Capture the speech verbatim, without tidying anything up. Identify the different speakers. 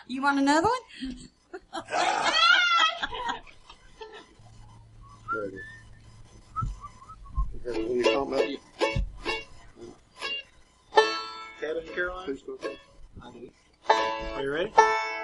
Speaker 1: You want another one?
Speaker 2: There it is. Okay, what are you talking about?
Speaker 3: Kevin and Caroline?
Speaker 2: Who's going to
Speaker 3: I do. Are you ready?